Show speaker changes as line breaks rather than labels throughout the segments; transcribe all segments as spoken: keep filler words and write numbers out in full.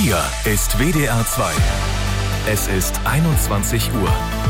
Hier ist W D R zwei. Es ist einundzwanzig Uhr.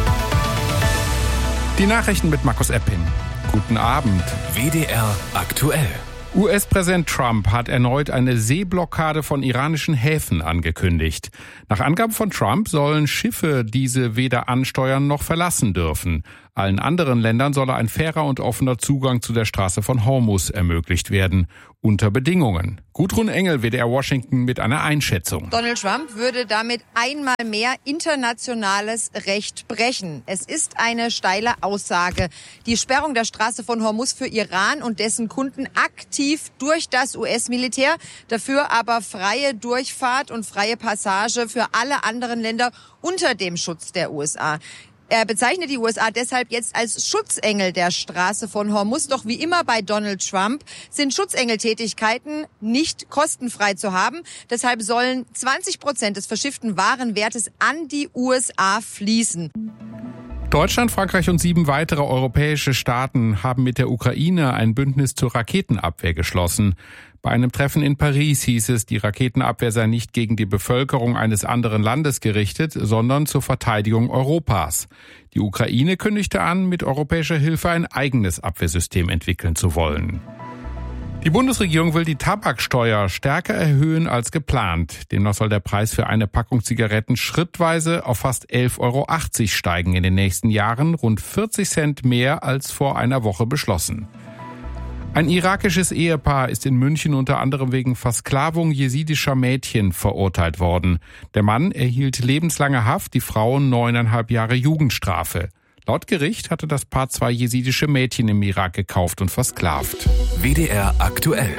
Die Nachrichten mit Markus Eppin. Guten Abend.
W D R aktuell.
U S-Präsident Trump hat erneut eine Seeblockade von iranischen Häfen angekündigt. Nach Angaben von Trump sollen Schiffe diese weder ansteuern noch verlassen dürfen. Allen anderen Ländern solle ein fairer und offener Zugang zu der Straße von Hormuz ermöglicht werden. Unter Bedingungen. Gudrun Engel, W D R Washington, mit einer Einschätzung.
Donald Trump würde damit einmal mehr internationales Recht brechen. Es ist eine steile Aussage. Die Sperrung der Straße von Hormuz für Iran und dessen Kunden aktiv durch das U S-Militär, dafür aber freie Durchfahrt und freie Passage für alle anderen Länder unter dem Schutz der U S A. Er bezeichnet die U S A deshalb jetzt als Schutzengel der Straße von Hormuz. Doch wie immer bei Donald Trump sind Schutzengeltätigkeiten nicht kostenfrei zu haben. Deshalb sollen zwanzig Prozent des verschifften Warenwertes an die U S A fließen.
Deutschland, Frankreich und sieben weitere europäische Staaten haben mit der Ukraine ein Bündnis zur Raketenabwehr geschlossen. Bei einem Treffen in Paris hieß es, die Raketenabwehr sei nicht gegen die Bevölkerung eines anderen Landes gerichtet, sondern zur Verteidigung Europas. Die Ukraine kündigte an, mit europäischer Hilfe ein eigenes Abwehrsystem entwickeln zu wollen. Die Bundesregierung will die Tabaksteuer stärker erhöhen als geplant. Demnach soll der Preis für eine Packung Zigaretten schrittweise auf fast elf Euro achtzig steigen in den nächsten Jahren, rund vierzig Cent mehr als vor einer Woche beschlossen. Ein irakisches Ehepaar ist in München unter anderem wegen Versklavung jesidischer Mädchen verurteilt worden. Der Mann erhielt lebenslange Haft, die Frau neuneinhalb Jahre Jugendstrafe. Laut Gericht hatte das Paar zwei jesidische Mädchen im Irak gekauft und versklavt.
W D R aktuell.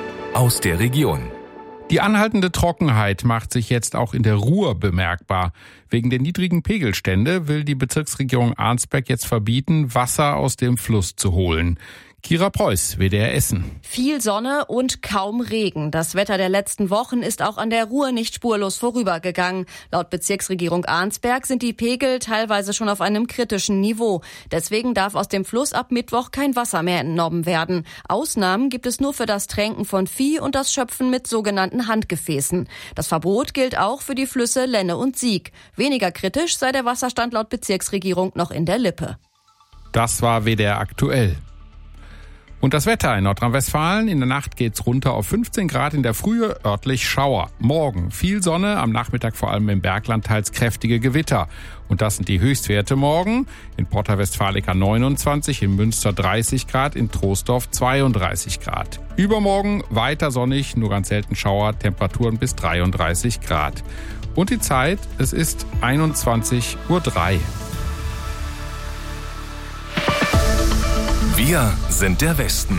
Aus der Region.
Die anhaltende Trockenheit macht sich jetzt auch in der Ruhr bemerkbar. Wegen der niedrigen Pegelstände will die Bezirksregierung Arnsberg jetzt verbieten, Wasser aus dem Fluss zu holen. Kira Preuß, W D R Essen.
Viel Sonne und kaum Regen. Das Wetter der letzten Wochen ist auch an der Ruhr nicht spurlos vorübergegangen. Laut Bezirksregierung Arnsberg sind die Pegel teilweise schon auf einem kritischen Niveau. Deswegen darf aus dem Fluss ab Mittwoch kein Wasser mehr entnommen werden. Ausnahmen gibt es nur für das Tränken von Vieh und das Schöpfen mit sogenannten Handgefäßen. Das Verbot gilt auch für die Flüsse Lenne und Sieg. Weniger kritisch sei der Wasserstand laut Bezirksregierung noch in der Lippe.
Das war W D R aktuell. Und das Wetter in Nordrhein-Westfalen. In der Nacht geht's runter auf fünfzehn Grad, in der Frühe örtlich Schauer. Morgen viel Sonne, am Nachmittag vor allem im Bergland teils kräftige Gewitter. Und das sind die Höchstwerte morgen. In Porta Westfalica neunundzwanzig, in Münster dreißig Grad, in Troisdorf zweiunddreißig Grad. Übermorgen weiter sonnig, nur ganz selten Schauer, Temperaturen bis dreiunddreißig Grad. Und die Zeit, es ist einundzwanzig Uhr drei.
Wir sind der Westen.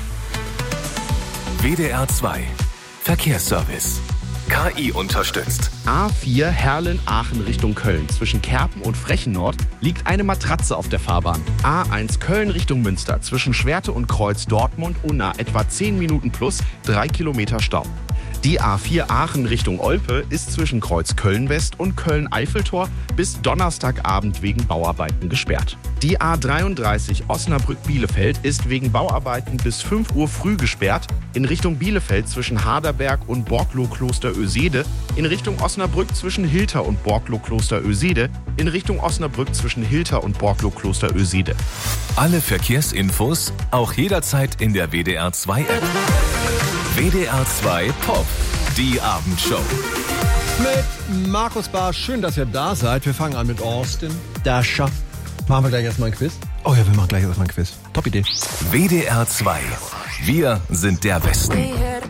W D R zwei. Verkehrsservice. K I unterstützt.
A vier Herrlen-Aachen Richtung Köln. Zwischen Kerpen und Frechen-Nord liegt eine Matratze auf der Fahrbahn. A eins Köln Richtung Münster. Zwischen Schwerte und Kreuz Dortmund-Unna etwa zehn Minuten plus, drei Kilometer Stau. Die A vier Aachen Richtung Olpe ist zwischen Kreuz Köln-West und Köln-Eiffeltor bis Donnerstagabend wegen Bauarbeiten gesperrt. Die A dreiunddreißig Osnabrück-Bielefeld ist wegen Bauarbeiten bis fünf Uhr früh gesperrt. In Richtung Bielefeld zwischen Haderberg und Borglow-Kloster-Ösede. In Richtung Osnabrück zwischen Hilter und Borglow-Kloster-Ösede. In Richtung Osnabrück zwischen Hilter und Borglow-Kloster-Ösede.
Alle Verkehrsinfos auch jederzeit in der W D R zwei App. W D R zwei Pop, die Abendshow.
Mit Markus Barr, schön, dass ihr da seid. Wir fangen an mit Austin, Dasha. Machen wir gleich erstmal ein Quiz? Oh ja, wir machen gleich erstmal ein Quiz. Top Idee.
W D R zwei. Wir sind der Westen.